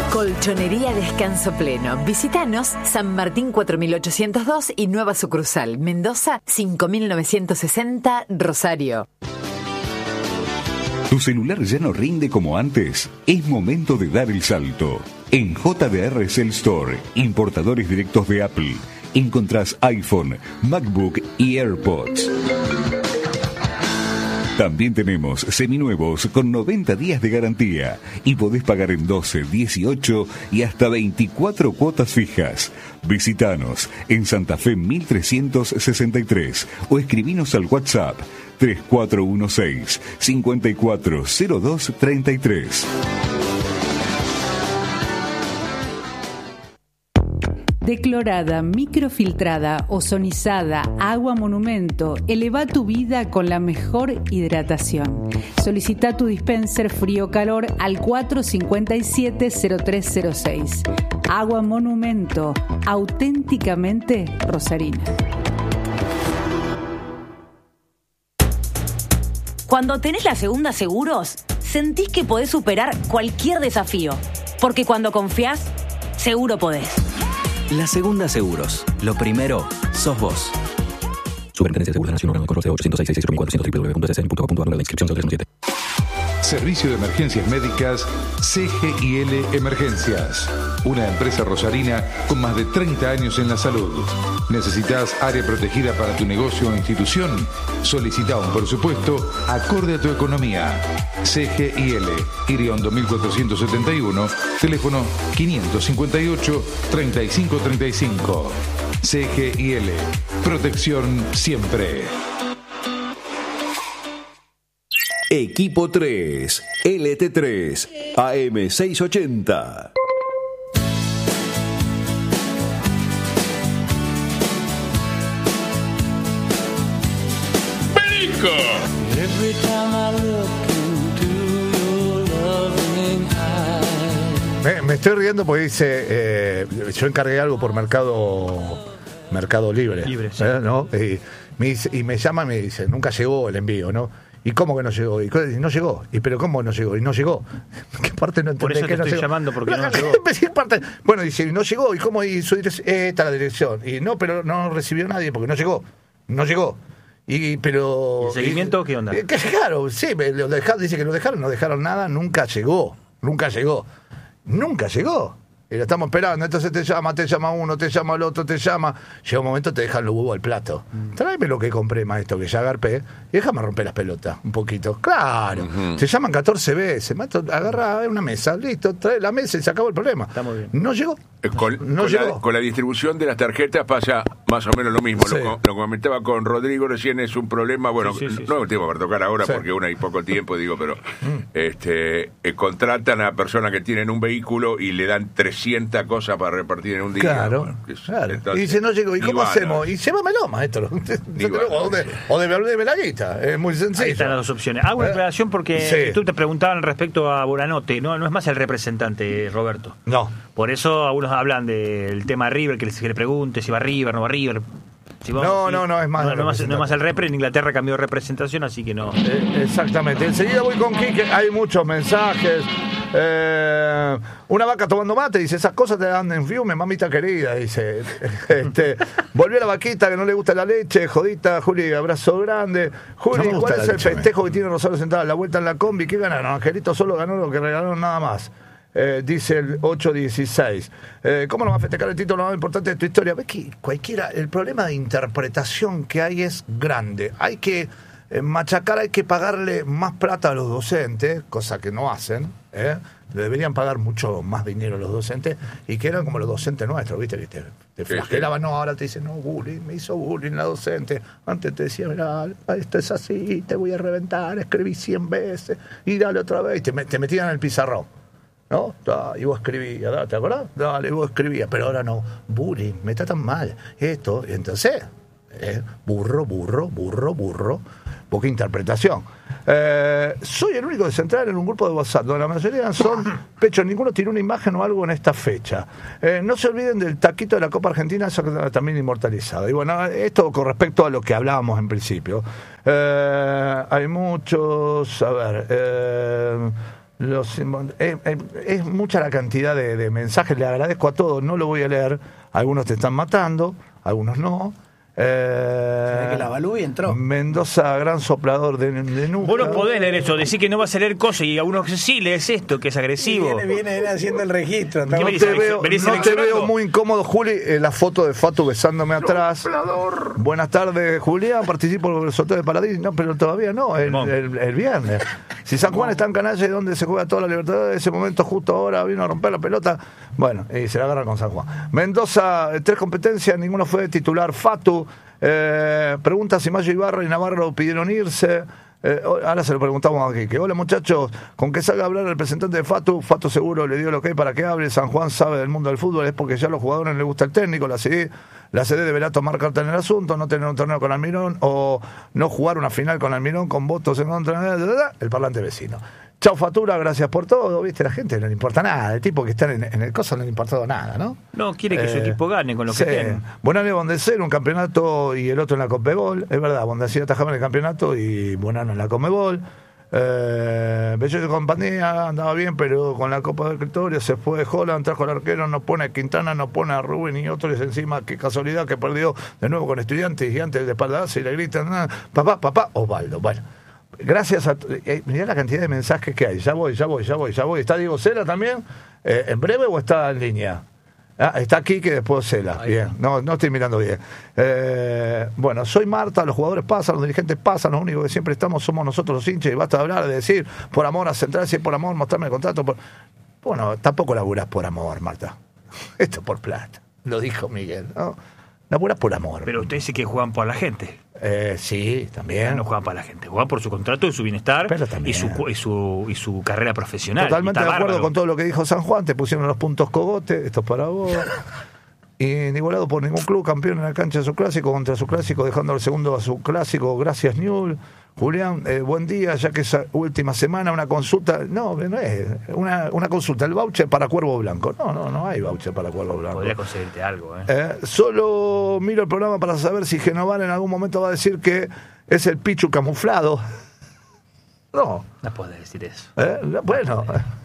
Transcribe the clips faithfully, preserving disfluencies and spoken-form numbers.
Colchonería Descanso Pleno. Visítanos San Martín cuatro mil ochocientos dos y Nueva Sucursal, Mendoza cinco mil novecientos sesenta, Rosario. ¿Tu celular ya no rinde como antes? Es momento de dar el salto. En J D R Cell Store, importadores directos de Apple, encontrás iPhone, MacBook y AirPods. También tenemos seminuevos con noventa días de garantía y podés pagar en doce, dieciocho y hasta veinticuatro cuotas fijas. Visítanos en Santa Fe mil trescientos sesenta y tres o escribinos al WhatsApp tres cuatro uno seis, cinco cuatro cero dos tres tres. Declorada, microfiltrada, ozonizada, agua monumento. Eleva tu vida con la mejor hidratación. Solicita tu dispenser frío-calor al cuatro cinco siete cero tres cero seis. Agua monumento, auténticamente rosarina. Cuando tenés la Segunda Seguros, sentís que podés superar cualquier desafío. Porque cuando confiás, seguro podés. La Segunda Seguros. Lo primero, sos vos. Superintendencia de Seguros de la Nación, órgano de control ochocientos seis seis seis cuatrocientos, doble u doble u doble u punto s n punto gov punto ar, la inscripción cero tres siete. Servicio de Emergencias Médicas C G I L Emergencias. Una empresa rosarina con más de treinta años en la salud. ¿Necesitas área protegida para tu negocio o institución? Solicita un presupuesto acorde a tu economía. C G I L, Iriondo mil cuatrocientos setenta y uno, teléfono quinientos cincuenta y ocho, treinta y cinco treinta y cinco. C G I L, protección siempre. Equipo tres, L T tres, A M seiscientos ochenta. ¡Perico! Me, me estoy riendo porque dice, eh, yo encargué algo por Mercado Mercado Libre, Libre sí. ¿eh? ¿No? Y me, dice, y me llama y me dice, nunca llegó el envío, ¿no? ¿Y cómo que no llegó? Y no llegó. ¿Y pero cómo no llegó? Y no llegó. ¿Qué parte no entendés? Por eso te que no estoy llegó? llamando, porque no llegó. Parte, bueno, dice, no llegó. ¿Y cómo? Y su dirección, esta es la dirección. Y no, pero no recibió nadie porque no llegó. No llegó. Y pero ¿Y el seguimiento y, qué onda? Que dejaron, sí, lo dejaron, dice que lo dejaron, no dejaron nada, nunca llegó. Nunca llegó. Nunca llegó. Y lo estamos esperando, entonces te llama, te llama uno, te llama el otro, te llama. Llega un momento, te dejan los huevos al plato. Mm. Tráeme lo que compré, maestro, que ya agarpé, y déjame romper las pelotas un poquito. Claro, uh-huh. Te llaman catorce veces, maestro, agarra una mesa, listo, trae la mesa y se acabó el problema. Está muy bien. No llegó. Con, no con, llegó. La, con la distribución de las tarjetas pasa más o menos lo mismo. Sí. Lo, lo comentaba con Rodrigo recién, es un problema, bueno, sí, sí, sí, no es un tema para tocar ahora sí. Porque aún hay poco tiempo, digo, pero mm. este eh, contratan a personas que tienen un vehículo y le dan trescientas cosas para repartir en un día. Claro, bueno, es, claro. Entonces, y dice, no llegó, ¿y cómo vana. hacemos? Y llévamelo, maestro. O de, o de, de la guita, es muy sencillo. Ahí están las dos opciones. Hago una aclaración porque sí. Tú te preguntaban respecto a Buranote, no, no es más el representante, Roberto. No. Por eso algunos hablan del tema River, que les le pregunte si va River, no va River. Si vamos, no, si, no, no, es más. No, no, más, no es más el repre, en Inglaterra cambió de representación, así que no. Eh, exactamente. Enseguida voy con Quique, hay muchos mensajes. Eh, una vaca tomando mate, dice, esas cosas te dan en fiume, mamita querida, dice. Este, volvió la vaquita que no le gusta la leche, jodita, Juli, abrazo grande. Juli, no ¿cuál es el leche, festejo me. que tiene Rosario sentada? La vuelta en la combi, ¿qué ganaron? Angelito solo ganó lo que regalaron, nada más. Eh, dice el ocho dieciséis. Eh, ¿Cómo no va a festejar el título más importante de tu historia? Ves que cualquiera, el problema de interpretación que hay es grande. Hay que eh, machacar, hay que pagarle más plata a los docentes, cosa que no hacen. ¿eh? Le deberían pagar mucho más dinero a los docentes y que eran como los docentes nuestros, ¿viste? Que te, te flagelaban, no, ahora te dicen, no, bullying, me hizo bullying la docente. Antes te decía, mira, esto es así, te voy a reventar, escribí cien veces y dale otra vez. Y te, te metían en el pizarrón. ¿No? Y vos escribías, ¿te acordás? Dale, vos escribías, pero ahora no. Bullying, me tratan mal. Esto, entonces, eh, burro, burro, burro, burro. Poca interpretación. Eh, soy el único de central en un grupo de WhatsApp, donde la mayoría son pechos, ninguno tiene una imagen o algo en esta fecha. Eh, no se olviden del taquito de la Copa Argentina, eso también inmortalizado. Y bueno, esto con respecto a lo que hablábamos en principio. Eh, hay muchos, a ver... Eh, Los, es, es mucha la cantidad de, de mensajes, le agradezco a todos, no lo voy a leer, algunos te están matando, algunos no. Eh, que la Balú y entró. Mendoza, gran soplador de, de nuca. Vos no podés leer eso, decir que no vas a leer cosas y a uno que sí lees esto, que es agresivo. Viene, viene, viene haciendo el registro. No te veo, no te veo muy incómodo, Juli. Eh, la foto de Fatu besándome atrás. Soplador. Buenas tardes, Julián. Participo por el sorteo de Paradis. No, pero todavía no, el, el, el viernes. Si San Juan está en Canalla, donde se juega toda la Libertadores, ese momento justo ahora vino a romper la pelota. Bueno, y se la agarra con San Juan. Mendoza, tres competencias, ninguno fue titular. Fatu. Eh, pregunta si Mayo Ibarra y Navarro pidieron irse. Eh, ahora se lo preguntamos aquí. Que hola muchachos, con que salga a hablar el representante de Fatu. Fatu seguro le dio lo que hay para que hable. San Juan sabe del mundo del fútbol, es porque ya a los jugadores les gusta el técnico. La C D, la C D deberá tomar carta en el asunto, no tener un torneo con Almirón o no jugar una final con Almirón con votos en contra el parlante vecino. Chau Fatura, gracias por todo. Viste, la gente no le importa nada. El tipo que está en, en el coso no le importa nada, ¿no? No, quiere que eh, su equipo gane con lo sí. que tiene. Bonano y Bondesel, un campeonato y el otro en la Conmebol. Es verdad, Bondesel atajaba en el campeonato y Bonano en la Conmebol. Eh, Bello de compañía andaba bien, pero con la Copa del Escritorio se fue de Holland, trajo al arquero, no pone a Quintana, no pone a Rubén y otros encima. Qué casualidad que perdió de nuevo con Estudiantes y antes de espaldazo y le gritan, ah, papá, papá, Osvaldo. Bueno. Gracias a... Eh, mirá la cantidad de mensajes que hay. Ya voy, ya voy, ya voy, ya voy. ¿Está Diego Cela también? Eh, ¿En breve o está en línea? Ah, está aquí que después Cela. Bien, no, no estoy mirando bien. Eh, bueno, soy Marta, los jugadores pasan, los dirigentes pasan, los únicos que siempre estamos somos nosotros los hinchas y basta de hablar, de decir, por amor a Central, si es por amor, mostrarme el contrato. Por... Bueno, tampoco laburás por amor, Marta. Esto es por plata, lo dijo Miguel, ¿no? Laburás por amor. Pero usted dice que juegan por la gente. Eh, sí, también. No juegan para la gente, juegan por su contrato y su bienestar y su, y, su, y su carrera profesional. Totalmente de acuerdo bárbaro. Con todo lo que dijo San Juan, te pusieron los puntos cogote, esto es para vos. Y ni igualado por ningún club, campeón en la cancha de su clásico, contra su clásico, dejando el segundo a su clásico. Gracias, Newell. Julián, eh, buen día, ya que esa última semana una consulta, no, no es una, una consulta, el voucher para Cuervo Blanco. No, no, no hay voucher para Cuervo Blanco. Podría conseguirte algo, ¿eh? eh solo miro el programa para saber si Genoval en algún momento va a decir que es el Pichu camuflado. No. No puede decir eso. ¿Eh? Bueno.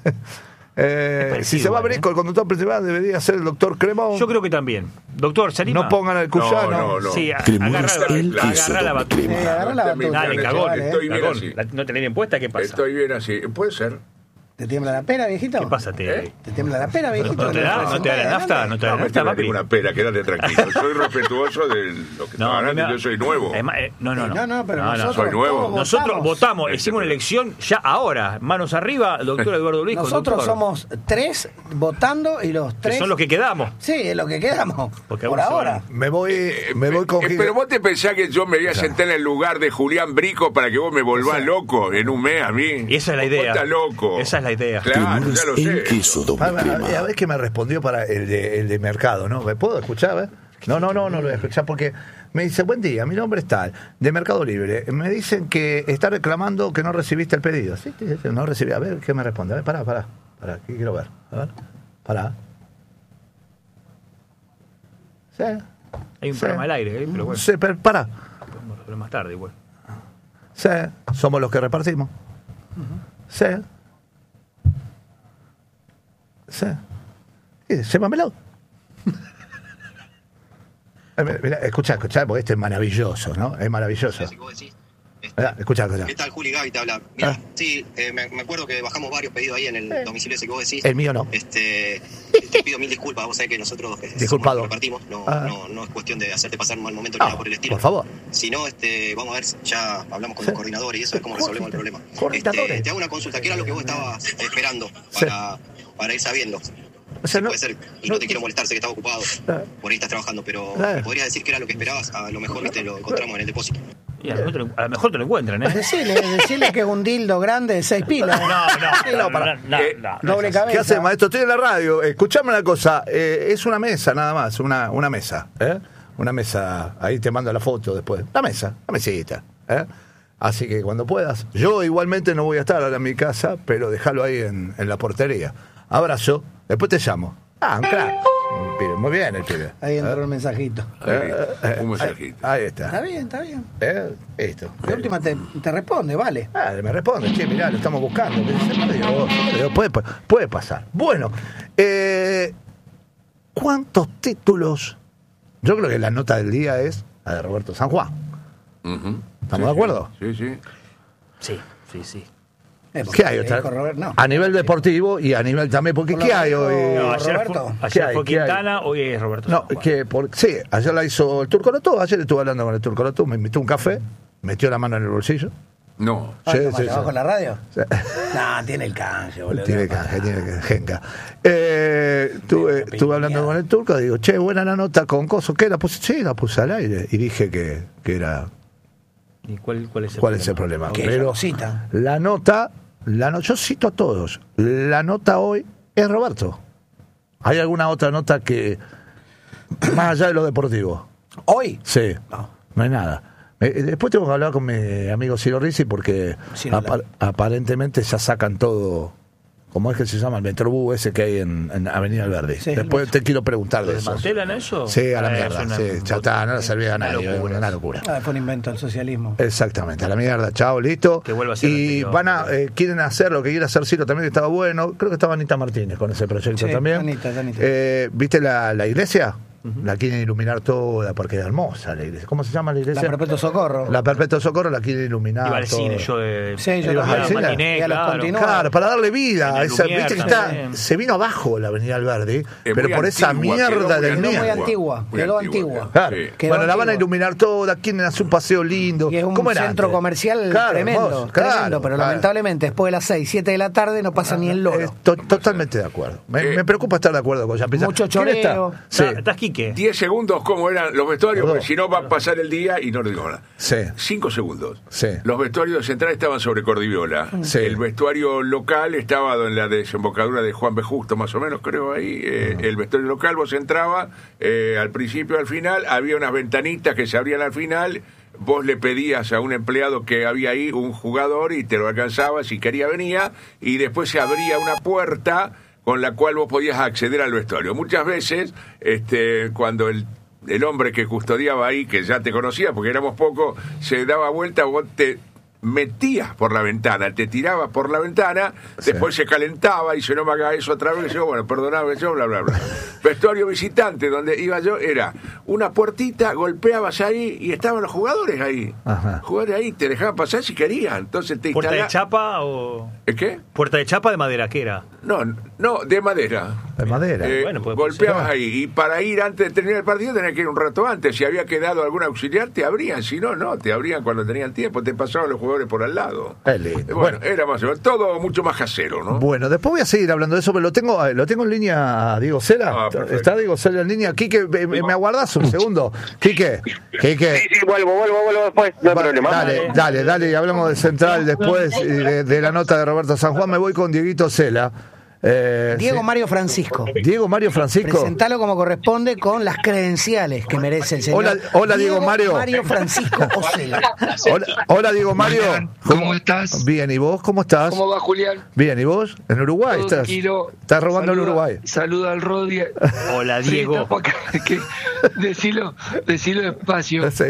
Eh, parecido, si se va a Brisco, el conductor principal debería ser el doctor Cremón. Yo creo que también. Doctor, ¿se anima? No pongan el cuyano. No, no, no. Sí, agarra, agarra la batuta. Eh, agarra la batuta. Dale, cagón. Estoy bien cagón. así. ¿No tenés bien puesta? ¿Qué pasa? Estoy bien así. Puede ser. ¿Te tiembla la pera, viejito? ¿Qué pasa? ¿Te, ¿Eh? ¿Te tiembla la pera, viejito? ¿No te da, ¿no te da la nafta? ¿No te da No la me nafta, tiene papi? ninguna pera, quédate tranquilo. Soy respetuoso de lo que No, está hablando, mira, yo soy nuevo. Además, eh, no, no, no. No, no, pero no, no, nosotros soy nuevo. todos Nosotros votamos. votamos, hicimos una elección ya ahora, manos arriba, el doctor Eduardo Luis. Nosotros conductor. somos tres votando y los tres... Que son los que quedamos. Sí, es lo que quedamos. Porque por vamos a ahora. Me voy, me voy con Eh, pero vos te pensás que yo me voy a sentar en el lugar de Julián Brico para que vos me volvás loco en un mes a mí. Y esa es la idea. Vos estás loco. Esa es la idea. Claro, ya lo sé. A, a, a ver que me respondió para el de, el de mercado, ¿no? ¿Me puedo escuchar? ¿eh? No, no, no, no lo voy a escuchar porque me dice, buen día, mi nombre es tal, de Mercado Libre. Me dicen que está reclamando que no recibiste el pedido. Sí, sí, sí, no recibí. A ver, ¿qué me responde? A ver, pará, pará, pará, ¿qué quiero ver? A ver, pará. Sí. Hay un sí. programa al aire, ¿eh? Pero bueno. Sí, pero pará. Podemos hablar más tarde, igual. Sí, somos los que repartimos. Uh-huh. Sí. Sí. Llévamelo. Mira, escucha, escucha, porque este es maravilloso, ¿no? Es maravilloso. Mirá, escucha, escucha. ¿Qué tal, Juli? Gaby te habla. Mira, ah. sí, eh, me, me acuerdo que bajamos varios pedidos ahí en el eh. domicilio ese que vos decís. El mío no. Este, te pido mil disculpas, vos sabés que nosotros Disculpado. Somos repartimos, no, ah. no, no es cuestión de hacerte pasar un mal momento no, ni nada por el estilo. Por favor. Si no, este, vamos a ver, ya hablamos con sí. los coordinadores y eso es cómo resolvemos el problema. Coordinadores. Este, te hago una consulta, ¿qué era lo que vos estabas esperando para, sí. para ir sabiendo? O sea, sí, no, puede ser, y no, no te quiero molestar, sé que estás ocupado, ah. por ahí estás trabajando, pero ah. ¿me podrías decir qué era lo que esperabas? A lo mejor viste, lo encontramos en el depósito. Y a, lo mejor, a lo mejor te lo encuentran, ¿eh? Decirle, decirle que es un dildo grande de seis pilas. No, no, no, no, para, no, eh, no, no doble cabeza. ¿Qué haces, maestro? Estoy en la radio. Escuchame una cosa. Eh, es una mesa, nada más. Una, una mesa. ¿eh? Una mesa. Ahí te mando la foto después. La mesa. La mesita. ¿eh? Así que cuando puedas. Yo igualmente no voy a estar ahora en mi casa, pero déjalo ahí en, en la portería. Abrazo. Después te llamo. Ah, un crack. Un pibe, muy bien el pibe. Ahí entró el mensajito. Eh, eh, un mensajito. Ahí, ahí está. Está bien, está bien. Eh, esto. De última te, te responde, vale. Ah, me responde, che, mirá, lo estamos buscando. Puede, puede pasar. Bueno, eh, ¿cuántos títulos? Yo creo que la nota del día es la de Roberto San Juan. Uh-huh. ¿Estamos sí, de acuerdo? Sí, sí. Sí, sí, sí. Eh, ¿Qué hay otra? Robert, no. A nivel deportivo y a nivel también, porque ¿qué hay hoy? No, ayer Roberto. fue, ayer hay? fue ¿Qué hay? Quintana, hoy es Roberto. No, que por, sí, ayer la hizo el Turco Lotó, ayer estuve hablando con el Turco Lotó, me invitó un café, metió la mano en el bolsillo. No. Ah, Sí, ¿cómo, sí, ¿trabajo sí. en la radio? Sí. No, tiene el canje, boludo. Tiene canje, tiene que genca. Eh, estuve, estuve hablando con el Turco, digo, che, buena la nota con Coso, ¿qué? La puse, sí, la puse al aire y dije que, que era... ¿Y cuál, cuál es el ¿Cuál problema? es el problema? ¿Qué? Pero ¿Lo cita? la nota, la no, yo cito a todos, la nota hoy es Roberto. ¿Hay alguna otra nota que, más allá de lo deportivo? ¿Hoy? Sí, No. no hay nada. Eh, después tengo que hablar con mi amigo Ciro Rizzi porque Ciro apa- aparentemente ya sacan todo, ¿cómo es que se llama? El Metrobús ese que hay en, en Avenida Alberdi. Sí, Después el te quiero preguntar de ¿Lo eso. desmantelan eso? Sí, a la Eh, mierda. es una- Sí, ya está, no le servía a una nadie. locura. Una locura. Ah, fue un invento del socialismo. Exactamente, a la mierda, chao, listo. Que vuelva a ser y anterior. van a, eh, quieren hacer lo que quiere hacer Ciro también, que estaba bueno. Creo que estaba Anita Martínez con ese proyecto Sí, también. Anita, Anita. Eh, ¿Viste la, la iglesia? La quieren iluminar toda porque es hermosa la iglesia. ¿Cómo se llama la La iglesia? Perpetuo Socorro. La Perpetuo Socorro la quieren iluminar. Iba al todo. cine, yo de. Sí, yo Ibas también. al cine. Matiné, Y a los claro. continuos. Claro, para darle vida En a el esa. Lumière Viste que está, también. se vino abajo la Avenida Alberdi, pero muy por esa antigua, mierda quedó del muy Quedó muy mierda. antigua. Muy Quedó antigua, antigua. Claro. Sí. Quedó Bueno, la van a antigua. iluminar toda, quieren hacer un paseo lindo. Y es un ¿Cómo era centro antes? comercial Claro, tremendo, hermoso, claro, tremendo, pero claro. lamentablemente después de las seis, siete de la tarde no pasa ni el loro. Eh, to- totalmente de acuerdo. Me, Eh, me preocupa estar de acuerdo con ella. Mucho ¿Quién está? choreo. Sí. ¿Estás ¿Estás Quique? Diez segundos, ¿cómo eran los vestuarios? Perdón. Porque si no va a pasar el día y no le digo nada. Sí. Cinco segundos. Sí. Los vestuarios centrales estaban sobre Cordiviola. Sí. El vestuario local estaba en la desembocadura de Juan B. Justo, más o menos, creo ahí. Eh, El vestuario local, vos entrabas eh, al principio, al final, había unas ventanitas que se abrían al final. Vos le pedías a un empleado que había ahí un jugador y te lo alcanzaba, si quería venía, y después se abría una puerta con la cual vos podías acceder al vestuario. Muchas veces, este, cuando el, el hombre que custodiaba ahí, que ya te conocía, porque éramos pocos, se daba vuelta, vos te metías por la ventana, te tirabas por la ventana, Sí. después se calentaba y si no me haga eso otra vez, yo, bueno, perdoname, yo, bla, bla, bla. Vestuario visitante, donde iba yo, era una puertita, golpeabas ahí y estaban los jugadores ahí. Ajá. Jugadores ahí, te dejaban pasar si querían, entonces te ¿Puerta de instalabas. chapa o.? ¿Eh, ¿Qué? Puerta de chapa de madera, ¿qué era? No, no, de madera. De madera. Eh, Bueno, puede- golpeabas puede ser. ahí y para ir antes de terminar el partido tenías que ir un rato antes. Si había quedado algún auxiliar te abrían, si no, no, te abrían cuando tenían tiempo, te pasaban los jugadores por al lado. Es lindo. Eh, Bueno, Bueno. era más o menos, todo mucho más casero, ¿no? Bueno, después voy a seguir hablando de eso, pero lo tengo, eh, lo tengo en línea a Diego Cela. Ah, perfecto. ¿Está Diego Cela en línea? Quique, me, me aguardás un segundo. Quique, Quique. Sí, sí, vuelvo, vuelvo, vuelvo después, no hay Va- problema. Dale, dale, dale, y hablamos de Central después y de, de la nota de Roberto San Juan. Me voy con Dieguito Cela. Eh, Diego sí. Mario Francisco. Diego Mario Francisco. Presentalo como corresponde con las credenciales que merece el señor. Hola, hola, Diego Mario. Mario Francisco Ocela. Hola, hola, Diego Mario. ¿Cómo estás? Bien, ¿y vos? ¿Cómo estás? ¿Cómo va, Julián? Bien, ¿y vos? ¿En Uruguay Todo estás? tranquilo. Estás robando en Saluda- Uruguay. Saluda al Rodi. Hola, Sí, Diego. está por acá, que- decilo, decilo despacio. Sí.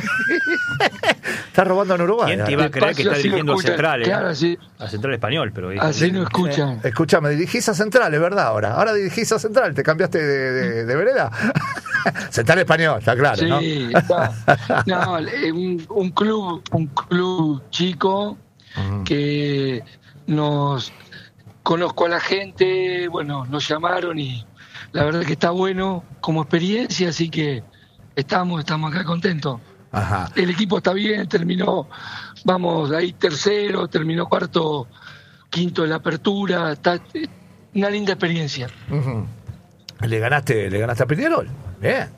Estás robando en Uruguay. ¿Quién te iba a creer que Despacio, está así lo dirigiendo a escuchan. Central? eh? Claro, sí. A Central Español, pero. Así no escuchan. Escuchame, dirigís a Central, es verdad ahora. Ahora dirigís a Central, te cambiaste de, de, de vereda. Central Español, está claro, ¿no? Sí, está. No, eh, un, un club, un club chico que nos conozco a la gente, bueno, nos llamaron y la verdad que está bueno como experiencia, así que estamos, estamos acá contentos. Ajá. El equipo está bien, terminó, vamos, ahí tercero, terminó cuarto, quinto en la apertura, está una linda experiencia. Ujú. Le ganaste, le ganaste a Peñarol. Bien.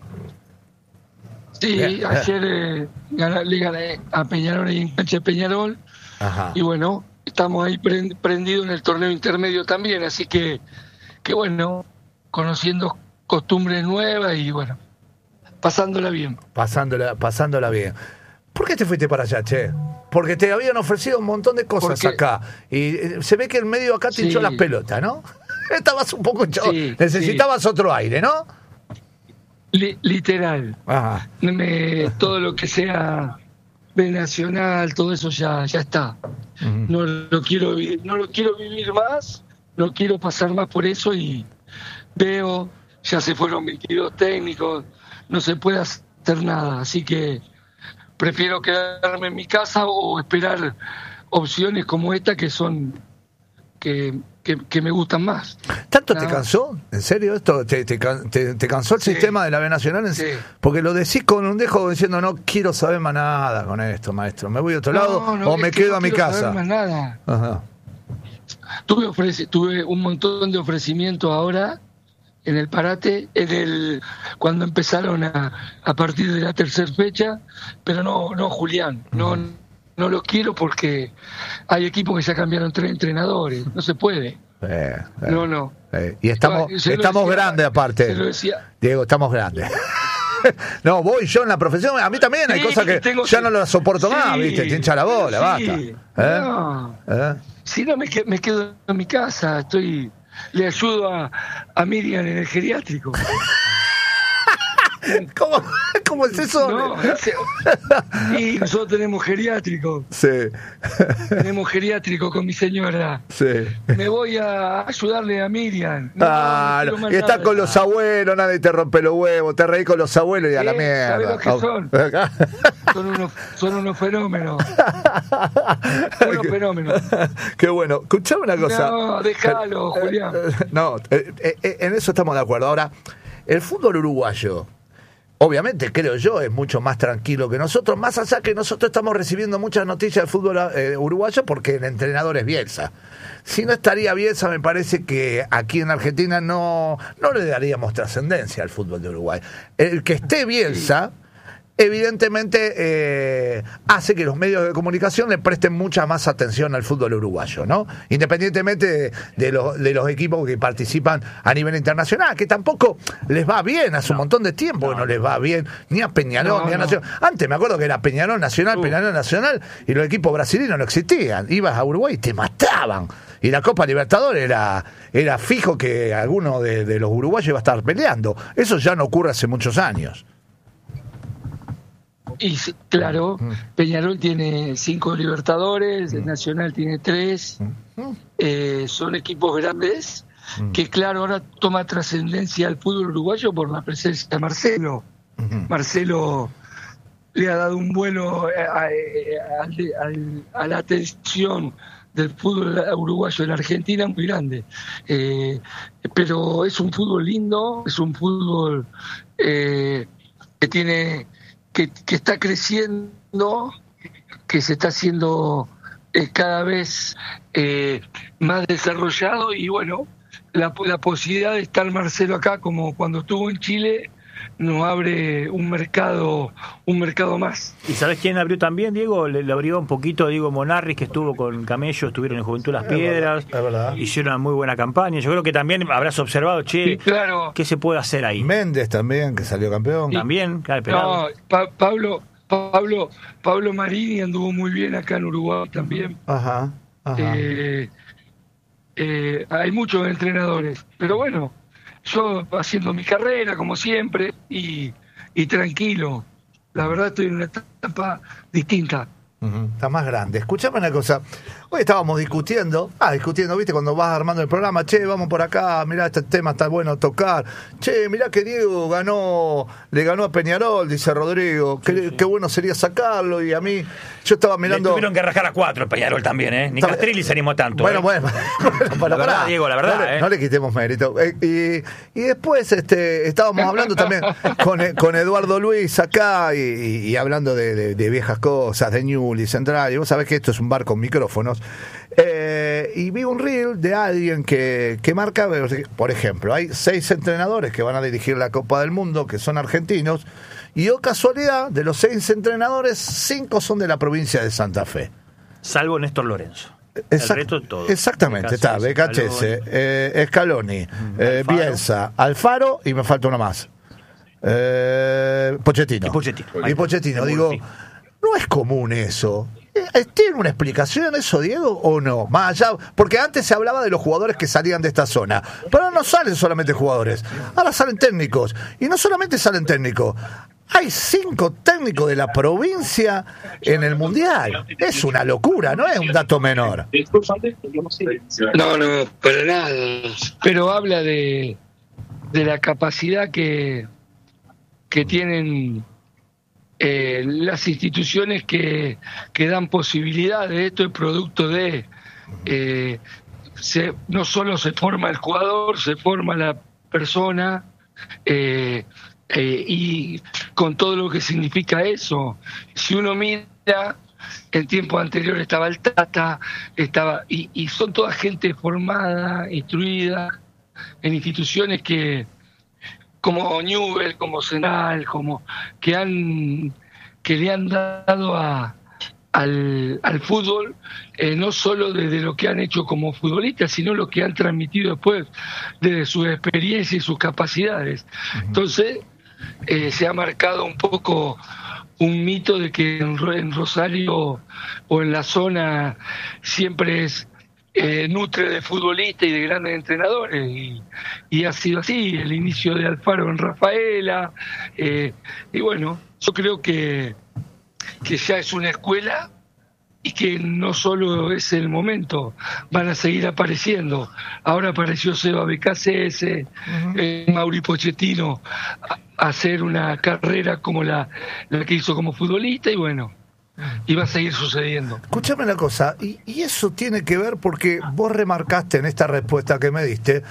Sí, Bien. ayer eh, gana- le gané a Peñarol ahí en cancha de Peñarol. Ajá. Y bueno, estamos ahí pre- prendidos en el torneo intermedio también, así que, que bueno, conociendo costumbres nuevas y bueno, pasándola bien. Pasándola, pasándola bien. ¿Por qué te fuiste para allá, che? Porque te habían ofrecido un montón de cosas Porque- acá. Y eh, se ve que en medio acá te Sí. hinchó las pelotas, ¿no? Estabas un poco hinchado. Sí, Necesitabas sí. otro aire, ¿no? Li- literal. Ajá. Me, todo lo que sea B Nacional, todo eso ya, ya está. Uh-huh. No lo quiero vi- no lo quiero vivir más, no quiero pasar más por eso y veo, ya se fueron veintidós técnicos, no se puede hacer nada, así que prefiero quedarme en mi casa o esperar opciones como esta que son que, que, que me gustan más. ¿Tanto Nada te cansó? ¿En serio esto? ¿Te, te, te, te cansó el sí. sistema de la B Nacional? En... Sí. Porque lo decís con un dejo diciendo no quiero saber más nada con esto, maestro. ¿Me voy a otro no, lado no, o me que quedo no a mi quiero casa? Saber más nada. Ajá. Tuve, ofreci- tuve un montón de ofrecimientos ahora en el parate, en el cuando empezaron a, a partir de la tercera fecha, pero no, no Julián, no, uh-huh. no lo quiero porque hay equipos que ya cambiaron tres entrenadores, no se puede. Eh, eh, no, no. Eh, y estamos, estamos decía, grandes aparte. Se lo decía. Diego, estamos grandes. No, voy yo en la profesión, a mí también sí, hay cosas que tengo, ya no las soporto sí, más, ¿viste? Te hincha la bola, sí, basta. ¿Eh? No. ¿Eh? Si no, me, me quedo en mi casa, estoy le ayudo a, a Miriam en el geriátrico. ¿Cómo, ¿Cómo es eso? No, ese, y nosotros tenemos geriátrico. Sí. Tenemos geriátrico con mi señora. Sí. Me voy a ayudarle a Miriam. No, ah, no, no. Y estás con los abuelos, nadie te rompe los huevos, te reís con los abuelos y a la mierda. ¿Sabés lo que son? Son unos, son unos fenómenos. Son unos fenómenos. Qué bueno. Escuchame una cosa. No, déjalo, Julián. No, eh, eh, en eso estamos de acuerdo. Ahora, el fútbol uruguayo, obviamente, creo yo, es mucho más tranquilo que nosotros, más allá que nosotros estamos recibiendo muchas noticias del fútbol eh, uruguayo porque el entrenador es Bielsa. Si no estaría Bielsa, me parece que aquí en Argentina no, no le daríamos trascendencia al fútbol de Uruguay. El que esté Bielsa, evidentemente eh, hace que los medios de comunicación le presten mucha más atención al fútbol uruguayo, ¿no? Independientemente de, de, los, de los equipos que participan a nivel internacional, que tampoco les va bien, hace un montón de tiempo no. que no les va bien, ni a Peñarol, no, ni a no. Nacional. Antes me acuerdo que era Peñarol Nacional, uh. Peñarol Nacional, y los equipos brasileños no existían. Ibas a Uruguay y te mataban. Y la Copa Libertadores era, era fijo que alguno de, de los uruguayos iba a estar peleando. Eso ya no ocurre hace muchos años. Y claro, Peñarol tiene cinco Libertadores, el Nacional tiene tres, eh, son equipos grandes, que claro, ahora toma trascendencia al fútbol uruguayo por la presencia de Marcelo. Marcelo le ha dado un vuelo a, a, a, a, a la atención del fútbol uruguayo en Argentina muy grande. Eh, pero es un fútbol lindo, es un fútbol eh, que tiene... Que, que está creciendo, que se está haciendo eh, cada vez eh, más desarrollado y bueno, la, la posibilidad de estar Marcelo acá como cuando estuvo en Chile nos abre un mercado un mercado más. ¿Y sabes quién abrió también, Diego? Le, le abrió un poquito Diego Monarris, que estuvo con Camello, estuvieron en Juventud Las Piedras, es verdad, hicieron una muy buena campaña. Yo creo que también habrás observado, che, sí, claro. ¿qué se puede hacer ahí? Méndez también, que salió campeón. Sí. También, claro, no, pa- Pablo, Pablo, Pablo Marini anduvo muy bien acá en Uruguay también. Ajá, ajá. Eh, eh, hay muchos entrenadores, pero bueno, yo haciendo mi carrera como siempre y, y tranquilo. La verdad estoy en una etapa distinta. Uh-huh. Está más grande. Escuchame una cosa. Hoy estábamos discutiendo, ah, discutiendo, viste, cuando vas armando el programa, che, vamos por acá, mirá, este tema está bueno tocar. Che, mirá que Diego ganó, le ganó a Peñarol, dice Rodrigo. Qué, sí, sí. qué bueno sería sacarlo. Y a mí, yo estaba mirando. Le tuvieron que rajar a cuatro Peñarol también, ¿eh? Ni Castrilli se animó tanto. Bueno, ¿eh? bueno, bueno, para, la verdad, Diego, la verdad. No, ¿eh? no le quitemos mérito. Eh, y, y después este, estábamos hablando también con, con Eduardo Luis acá y, y, y hablando de, de, de viejas cosas, de Ñuble y Central. Y vos sabés que esto es un bar con micrófonos. Eh, y vi un reel de alguien que, que marca, por ejemplo, hay seis entrenadores que van a dirigir la Copa del Mundo, que son argentinos, y oh casualidad, de los seis entrenadores, cinco son de la provincia de Santa Fe. Salvo Néstor Lorenzo. Exact- el resto todo. Exactamente, está Becachese, eh, Scaloni, eh, Bielsa, Alfaro y me falta uno más. Eh, Pochettino. Y Pochettino. Y Pochettino, digo, no es común eso. ¿Tiene una explicación eso, Diego, o no? Más allá, porque antes se hablaba de los jugadores que salían de esta zona, pero no salen solamente jugadores, ahora salen técnicos, y no solamente salen técnicos, hay cinco técnicos de la provincia en el Mundial. Es una locura, no es un dato menor. No, no, para nada, pero habla de, de la capacidad que, que tienen Eh, las instituciones que, que dan posibilidades. Esto es producto de eh, se, no solo se forma el jugador, se forma la persona eh, eh, y con todo lo que significa eso. Si uno mira, en tiempos anteriores estaba el Tata, estaba y, y son toda gente formada, instruida en instituciones que como Newell, como Senal, como que han que le han dado a, al, al fútbol eh, no solo desde lo que han hecho como futbolistas, sino lo que han transmitido después desde su experiencia y sus capacidades. Uh-huh. Entonces eh, se ha marcado un poco un mito de que en, en Rosario o en la zona siempre es Eh, nutre de futbolistas y de grandes entrenadores y, y ha sido así el inicio de Alfaro en Rafaela eh, y bueno, yo creo que que ya es una escuela y que no solo es el momento, van a seguir apareciendo. Ahora apareció Seba B K C S, uh-huh. eh, Mauri Pochettino a, a hacer una carrera como la, la que hizo como futbolista y bueno, y va a seguir sucediendo. Escúchame una cosa, y, y eso tiene que ver porque vos remarcaste en esta respuesta que me diste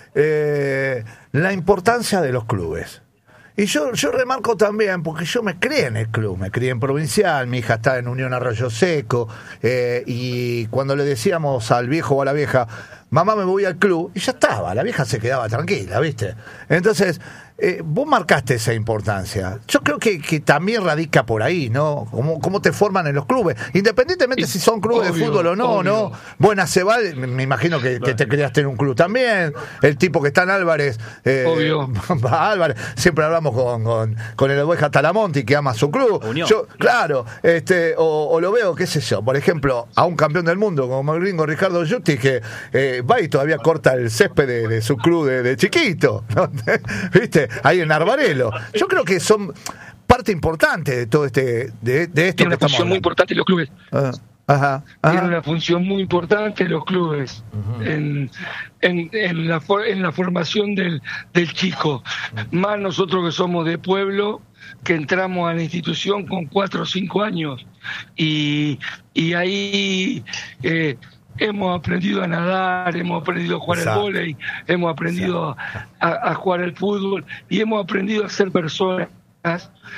eh, la importancia de los clubes. Y yo, yo remarco también, porque yo me crié en el club, me crié en Provincial, mi hija está en Unión Arroyo Seco, eh, y cuando le decíamos al viejo o a la vieja, mamá, me voy al club, y ya estaba, la vieja se quedaba tranquila, ¿viste? Entonces, eh, vos marcaste esa importancia. Yo creo que, que también radica por ahí, ¿no? Cómo, cómo te forman en los clubes, independientemente si son clubes obvio, de fútbol o no, obvio. ¿No? Buena Cebal, me imagino que, que te criaste en un club también, el tipo que está en Álvarez, eh, obvio. Álvarez, siempre hablamos con, con, con el Oveja Talamonti, que ama su club. Unión. Yo, claro, este, o, o lo veo, qué sé yo, por ejemplo, a un campeón del mundo como el gringo Ricardo Giusti, que eh, va y todavía corta el césped de, de su club de, de chiquito, ¿no? ¿Viste? Ahí en Arbarelo. Yo creo que son parte importante de todo este de, de esto. Tiene una función muy importante los clubes. Uh, ajá, ajá. Tiene una función muy importante los clubes uh-huh. en, en, en, la, en la formación del, del chico. Uh-huh. Más nosotros que somos de pueblo, que entramos a la institución con cuatro o cinco años. Y, y ahí... Eh, hemos aprendido a nadar, hemos aprendido a jugar Exacto. al vóley, hemos aprendido a, a jugar al fútbol y hemos aprendido a ser personas, a,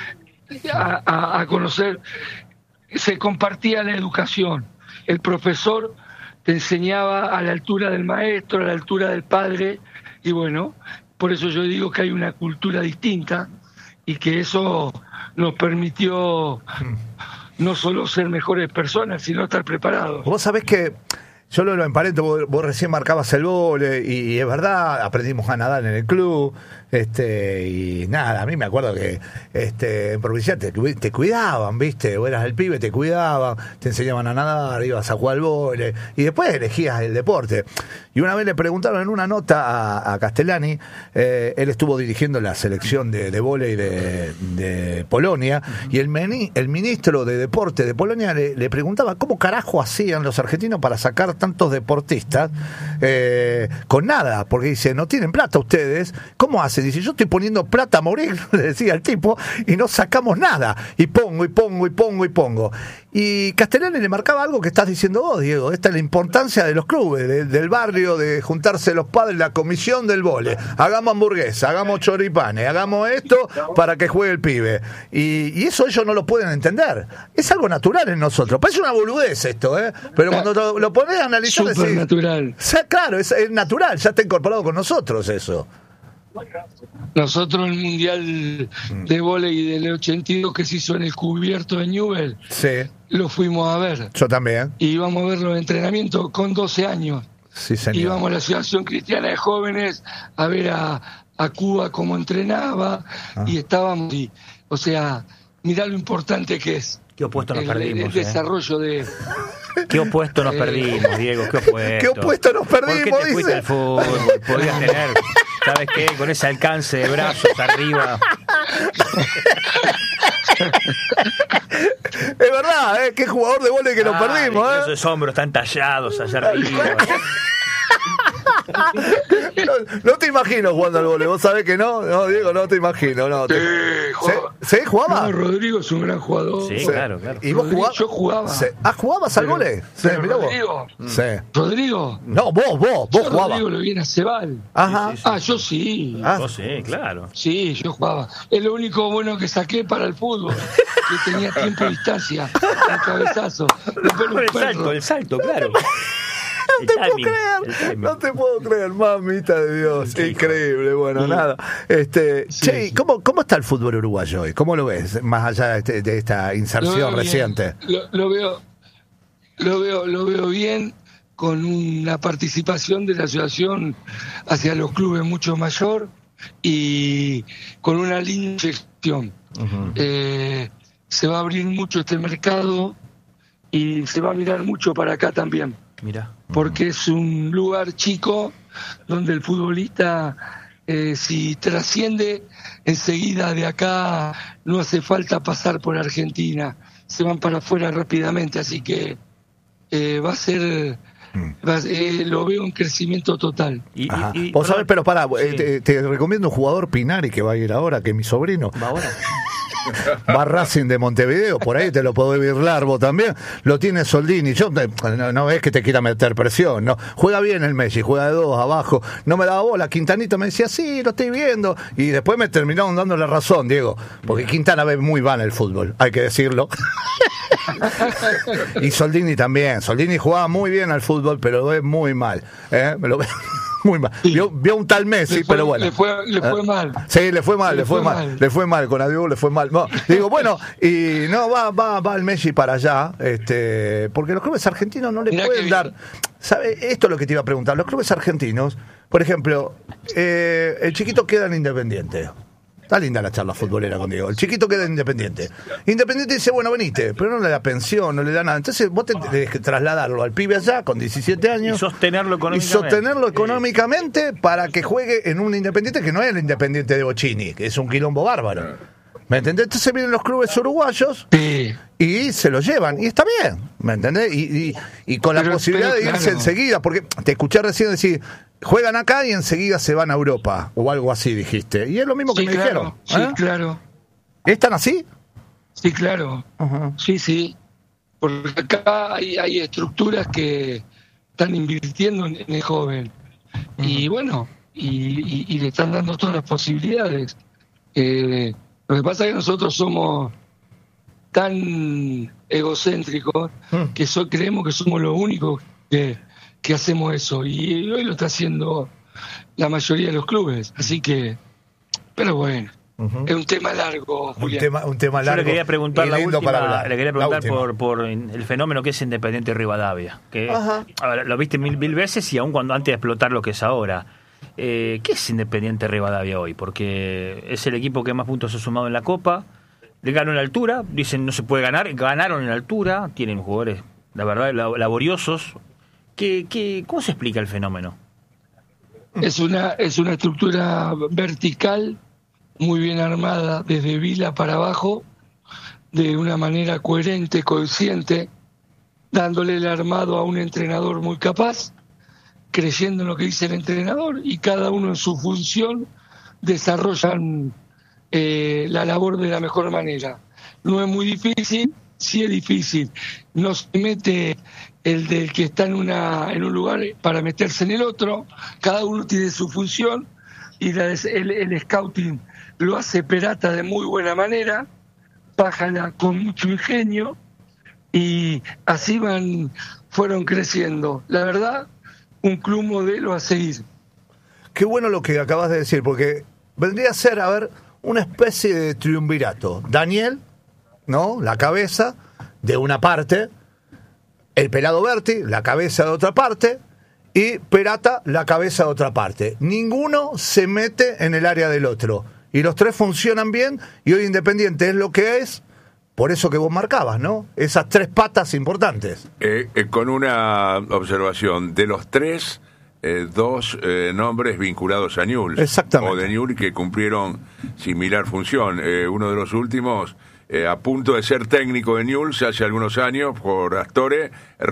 a, a conocer. Se compartía la educación. El profesor te enseñaba a la altura del maestro, a la altura del padre y bueno, por eso yo digo que hay una cultura distinta y que eso nos permitió no solo ser mejores personas, sino estar preparados. Vos sabés que yo lo, lo emparento, vos, vos recién marcabas el vóley y, y es verdad, aprendimos a nadar en el club, este y nada, a mí me acuerdo que este en Provincial te, te cuidaban, ¿viste? O eras el pibe, te cuidaban, te enseñaban a nadar, ibas a jugar al vóley y después elegías el deporte. Y una vez le preguntaron en una nota a, a Castellani, eh, él estuvo dirigiendo la selección de, de vóley de, de Polonia y el, meni, el ministro de deporte de Polonia le, le preguntaba cómo carajo hacían los argentinos para sacar tantos deportistas eh, con nada, porque dice, no tienen plata ustedes, ¿cómo hacen? Dice, yo estoy poniendo plata a morir, le decía el tipo, y no sacamos nada, y pongo, y pongo, y pongo, y pongo. Y Castellani le marcaba algo que estás diciendo vos, Diego, esta es la importancia de los clubes, de, del barrio, de juntarse los padres, la comisión del vóley, hagamos hamburguesa, hagamos choripanes, hagamos esto para que juegue el pibe. Y, y eso ellos no lo pueden entender. Es algo natural en nosotros. Parece una boludez esto, ¿eh? Pero cuando lo, lo pones a analizar... Súper decís, natural. O sea, claro, es, es natural, ya está incorporado con nosotros eso. Nosotros el Mundial de Vóley del ochenta y dos que se hizo en el cubierto de Newell, sí, lo fuimos a ver. Yo también. Y íbamos a ver los entrenamientos con doce años. Sí, señor. Íbamos a la Asociación Cristiana de Jóvenes a ver a, a Cuba cómo entrenaba ah. y estábamos, y, o sea, mirá lo importante que es. Qué opuesto nos el, perdimos. El desarrollo eh. de... Qué opuesto nos perdimos, Diego, qué opuesto. ¿Qué opuesto nos perdimos? ¿Por qué te fuiste al fútbol? Podías tener, ¿sabes qué? Con ese alcance de brazos arriba. Es verdad, ¿eh? Qué jugador de vóley que nos Ay, perdimos, ¿eh? Esos hombros están tallados allá arriba. No, no te imagino jugando al vóley, vos sabés que no, no, Diego, no te imagino, no. Te... Sí, jugaba. ¿Sí? ¿Sí? ¿Jugaba? No, Rodrigo es un gran jugador. Sí, sí. claro, claro. ¿Y vos jugabas? Yo jugaba. Sí. ¿Ah, jugabas al vóley? Sí, mirá vos. Rodrigo. Sí. Rodrigo. No, vos, vos, vos yo jugabas. Rodrigo lo viene a Cebal. Ajá. Sí, sí, sí. Ah, yo sí. Ah. Vos sí, claro. Sí, yo jugaba. Es lo único bueno que saqué para el fútbol. Que tenía tiempo y distancia. Un cabezazo. Después un el perro. salto, el salto, claro. No te puedo creer, no te puedo creer, mamita de Dios, sí, increíble, bueno, sí. nada. Este, sí, che, sí. ¿cómo, ¿cómo está el fútbol uruguayo hoy? ¿Cómo lo ves, más allá de, de esta inserción lo reciente? Lo, lo veo, lo veo, lo veo bien, con una participación de la asociación hacia los clubes mucho mayor y con una linda gestión. Uh-huh. Eh, se va a abrir mucho este mercado y se va a mirar mucho para acá también. Mira. Porque es un lugar chico donde el futbolista, eh, si trasciende, enseguida de acá no hace falta pasar por Argentina, se van para afuera rápidamente, así que eh, va a ser... Va, eh, lo veo en crecimiento total. Y, y, y, Vos sabés, pero pará, sí. te, te recomiendo un jugador Pinari que va a ir ahora, que es mi sobrino. ¿Va ahora? Va a Racing de Montevideo, por ahí te lo podés virlar vos también. Lo tiene Soldini. Yo no, no es que te quiera meter presión, no. Juega bien el Messi, juega de dos abajo. No me daba bola. Quintanito me decía, sí, lo estoy viendo. Y después me terminaron dando la razón, Diego. Porque Quintana ve muy mal el fútbol, hay que decirlo. Y Soldini también. Soldini jugaba muy bien al fútbol, pero lo ve muy mal. ¿eh? Me lo ve muy mal. Sí. Vio, vio un tal Messi, fue, pero bueno. Le fue, le fue ¿Eh? mal. Sí, le fue mal, le, le fue, fue mal, mal. Le fue mal, con Adiós le fue mal. No, digo, bueno, y no, va, va, va el Messi para allá, este, porque los clubes argentinos no le Mirá pueden dar. ¿Sabe? Esto es lo que te iba a preguntar. Los clubes argentinos, por ejemplo, eh, el Chiquito queda en Independiente. Está linda la charla futbolera con Diego. El Chiquito queda en Independiente. Independiente dice, bueno, venite, pero no le da pensión, no le da nada. Entonces vos tenés que trasladarlo al pibe allá con diecisiete años. Y sostenerlo económicamente. Y sostenerlo económicamente para que juegue en un Independiente que no es el Independiente de Bocini, que es un quilombo bárbaro. ¿Me entendés? Entonces vienen los clubes uruguayos sí. y se lo llevan. Y está bien, ¿me entendés? Y, y, y con pero, la posibilidad pero, de irse claro. enseguida, porque te escuché recién decir... Juegan acá y enseguida se van a Europa, o algo así dijiste. Y es lo mismo que sí, me claro, dijeron. ¿eh? Sí, claro. ¿Están así? Sí, claro. Uh-huh. Sí, sí. Porque acá hay, hay estructuras que están invirtiendo en, en el joven. Uh-huh. Y bueno, y, y, y le están dando todas las posibilidades. Eh, lo que pasa es que nosotros somos tan egocéntricos uh-huh. que so, creemos que somos los únicos que... que hacemos eso, y hoy lo está haciendo la mayoría de los clubes, así que, pero bueno, uh-huh. es un tema largo, Julián. Un tema, un tema largo. Yo le quería preguntar, la última, le quería preguntar por, por el fenómeno que es Independiente Rivadavia, que a ver, lo viste mil, mil veces y aún cuando antes de explotar lo que es ahora. Eh, ¿Qué es Independiente Rivadavia hoy? Porque es el equipo que más puntos ha sumado en la Copa, le ganó en la altura, dicen no se puede ganar, ganaron en la altura, tienen jugadores, la verdad, laboriosos. ¿Qué, qué, ¿Cómo se explica el fenómeno? Es una, es una estructura vertical, muy bien armada, desde Vila para abajo, de una manera coherente, consciente, dándole el armado a un entrenador muy capaz, creyendo en lo que dice el entrenador, y cada uno en su función desarrollan eh, la labor de la mejor manera. No es muy difícil, sí es difícil. No se mete el del que está en una en un lugar para meterse en el otro, cada uno tiene su función y la, el, el scouting lo hace Perata de muy buena manera, Pájara con mucho ingenio, y así van fueron creciendo. La verdad, un club modelo a seguir. Qué bueno lo que acabas de decir, porque vendría a ser, a ver, una especie de triunvirato. Daniel, ¿no? La cabeza de una parte, el pelado Berti, la cabeza de otra parte, y Perata, la cabeza de otra parte. Ninguno se mete en el área del otro. Y los tres funcionan bien, y hoy Independiente es lo que es por eso que vos marcabas, ¿no? Esas tres patas importantes. Eh, eh, con una observación, de los tres, eh, dos eh, nombres vinculados a Newell's. Exactamente. O de Newell's que cumplieron similar función. Eh, uno de los últimos, eh, a punto de ser técnico de Newell's hace algunos años, por Astore,